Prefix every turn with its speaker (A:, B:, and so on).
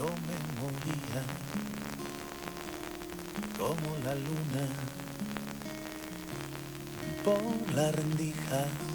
A: Yo me movía como la luna por la rendija.